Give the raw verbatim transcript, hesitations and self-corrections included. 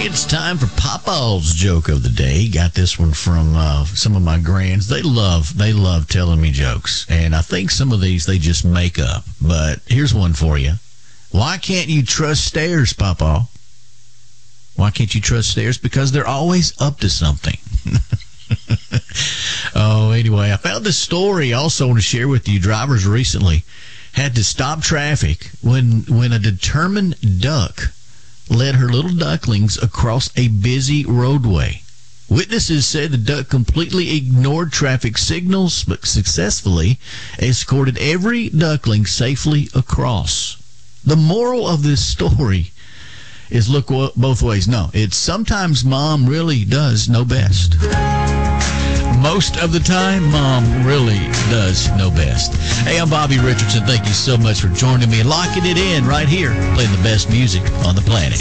It's time for Papa's joke of the day. Got this one from uh, some of my grands. They love, they love telling me jokes, and I think some of these they just make up. But here's one for you. Why can't you trust stairs, Papa? Why can't you trust stairs? Because they're always up to something. Oh, anyway, I found this story I also want to share with you. Drivers recently had to stop traffic when when a determined duck led her little ducklings across a busy roadway. Witnesses said the duck completely ignored traffic signals but successfully escorted every duckling safely across. The moral of this story is look both ways. No, it's sometimes mom really does know best. Most of the time, mom really does know best. Hey, I'm Bobby Richardson. Thank you so much for joining me and locking it in right here, playing the best music on the planet.